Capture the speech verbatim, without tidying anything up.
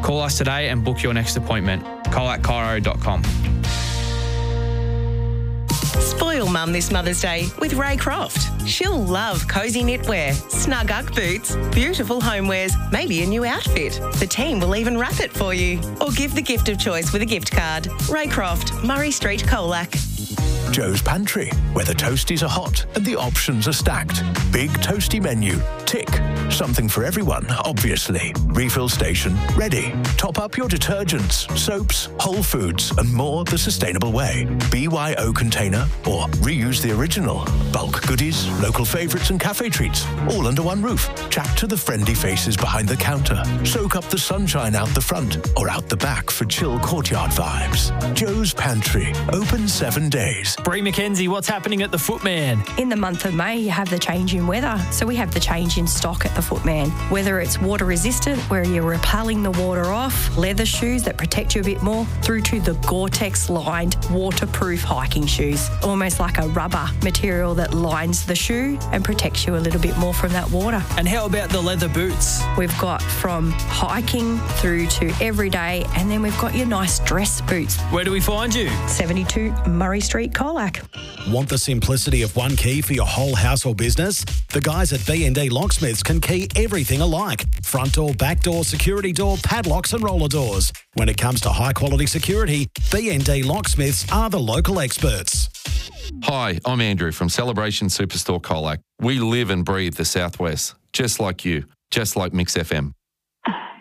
Call us today and book your next appointment. colac chiro dot com. Spoil Mum this Mother's Day with Ray Croft. She'll love cosy knitwear, snug Ugg boots, beautiful homewares, maybe a new outfit. The team will even wrap it for you. Or give the gift of choice with a gift card. Ray Croft, Murray Street, Colac. Joe's Pantry, where the toasties are hot and the options are stacked. Big toasty menu, tick. Something for everyone, obviously. Refill station, ready. Top up your detergents, soaps, whole foods, and more the sustainable way. B Y O container or reuse the original. Bulk goodies, local favourites and cafe treats, all under one roof. Chat to the friendly faces behind the counter. Soak up the sunshine out the front or out the back for chill courtyard vibes. Joe's Pantry, open seven days. Bree McKenzie, what's happening at the Footman? In the month of May, you have the change in weather. So we have the change in stock at the Footman. Whether it's water resistant, where you're repelling the water off, leather shoes that protect you a bit more, through to the Gore-Tex lined waterproof hiking shoes. Almost like a rubber material that lines the shoe and protects you a little bit more from that water. And how about the leather boots? We've got from hiking through to everyday, and then we've got your nice dress boots. Where do we find you? seventy-two Murray Street, Colac. Want the simplicity of one key for your whole house or business? The guys at B and D Locksmiths can key everything alike. Front door, back door, security door, padlocks and roller doors. When it comes to high quality security, B and D Locksmiths are the local experts. Hi, I'm Andrew from Celebration Superstore Colac. We live and breathe the Southwest, just like you, just like Mix F M.